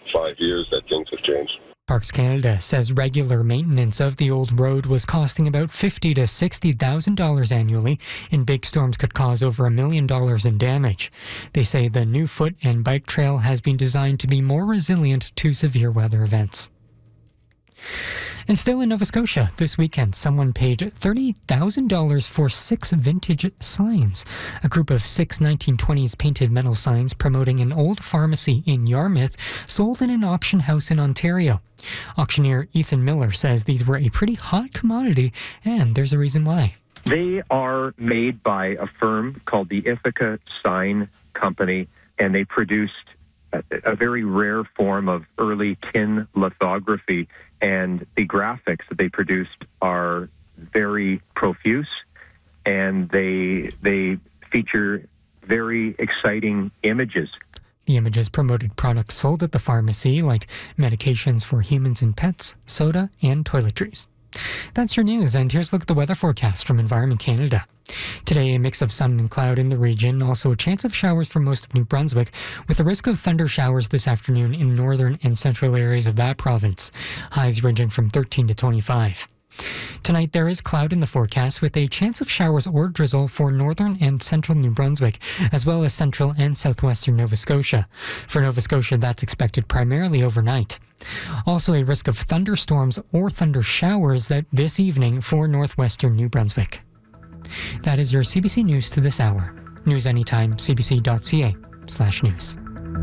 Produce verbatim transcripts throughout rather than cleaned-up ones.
five years that things have changed. Parks Canada says regular maintenance of the old road was costing about fifty thousand to sixty thousand dollars annually, and big storms could cause over a million dollars in damage. They say the new foot and bike trail has been designed to be more resilient to severe weather events. And still in Nova Scotia, this weekend, someone paid thirty thousand dollars for six vintage signs. A group of six nineteen twenties painted metal signs promoting an old pharmacy in Yarmouth sold in an auction house in Ontario. Auctioneer Ethan Miller says these were a pretty hot commodity, and there's a reason why. They are made by a firm called the Ithaca Sign Company, and they produced a, a very rare form of early tin lithography, and the graphics that they produced are very profuse, and they they feature very exciting images. The images promoted products sold at the pharmacy, like medications for humans and pets, soda, and toiletries. That's your news, and here's a look at the weather forecast from Environment Canada. Today, a mix of sun and cloud in the region, also a chance of showers for most of New Brunswick, with a risk of thunder showers this afternoon in northern and central areas of that province, highs ranging from thirteen to twenty-five. Tonight, there is cloud in the forecast with a chance of showers or drizzle for northern and central New Brunswick, as well as central and southwestern Nova Scotia. For Nova Scotia, that's expected primarily overnight. Also, a risk of thunderstorms or thunder showers that this evening for northwestern New Brunswick. That is your C B C News to this hour. News anytime, c b c dot c a slash news.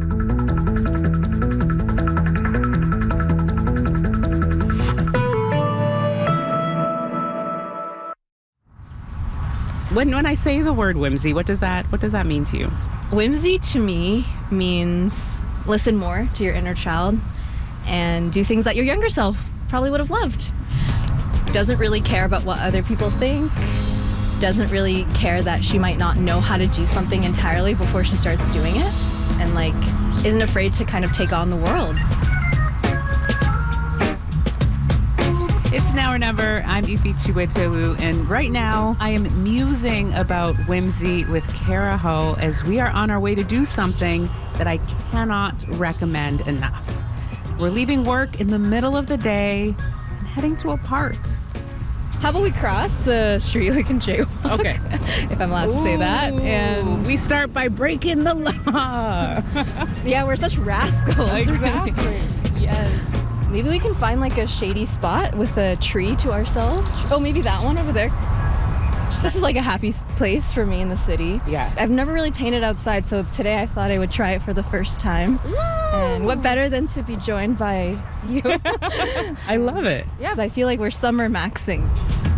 When when I say the word whimsy, what does that what does that mean to you? Whimsy to me means listen more to your inner child and do things that your younger self probably would have loved. Doesn't really care about what other people think. Doesn't really care that she might not know how to do something entirely before she starts doing it. And like, isn't afraid to kind of take on the world. It's Now or Never. I'm Ifi Chiwetelou, and right now I am musing about whimsy with Kara Ho as we are on our way to do something that I cannot recommend enough. We're leaving work in the middle of the day and heading to a park. How about we cross the street like in jaywalk? Okay. If I'm allowed to say that. And we start by breaking the law. Yeah, we're such rascals. Exactly. Really. Yes. Maybe we can find like a shady spot with a tree to ourselves. Oh, maybe that one over there. This is like a happy place for me in the city. Yeah. I've never really painted outside, so today I thought I would try it for the first time. Woo! And what better than to be joined by you? I love it. Yeah, I feel like we're summer maxing.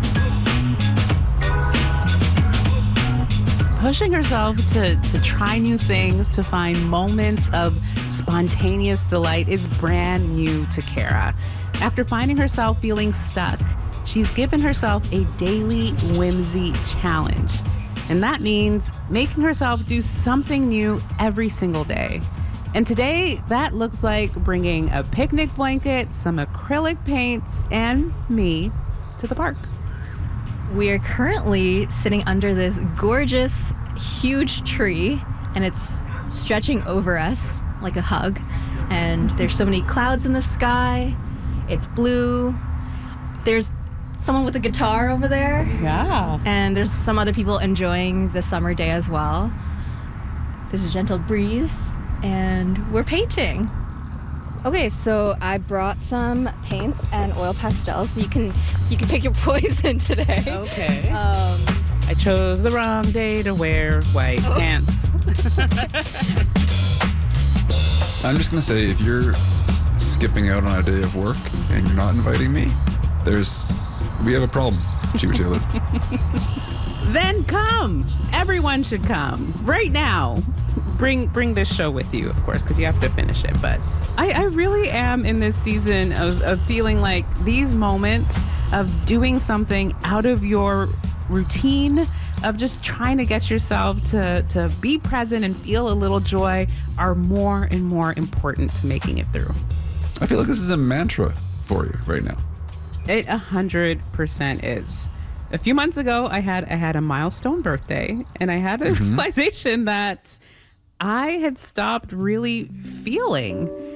Pushing herself to, to try new things, to find moments of spontaneous delight is brand new to Kara. After finding herself feeling stuck, she's given herself a daily whimsy challenge. And that means making herself do something new every single day. And today, that looks like bringing a picnic blanket, some acrylic paints, and me to the park. We are currently sitting under this gorgeous, huge tree, and it's stretching over us like a hug. And there's so many clouds in the sky. It's blue. There's someone with a guitar over there. Yeah. And there's some other people enjoying the summer day as well. There's a gentle breeze, and we're painting. Okay, so I brought some paints and oil pastels, so you can you can pick your poison today. Okay. Um, I chose the wrong day to wear white oh. pants. I'm just going to say, if you're skipping out on a day of work and you're not inviting me, there's we have a problem, Chiwetelou. Then come. Everyone should come right now. Bring bring this show with you, of course, because you have to finish it. But I, I really am in this season of, of feeling like these moments of doing something out of your routine, of just trying to get yourself to, to be present and feel a little joy are more and more important to making it through. I feel like this is a mantra for you right now. It one hundred percent is. A few months ago, I had I had a milestone birthday, and I had a mm-hmm. realization that I had stopped really feeling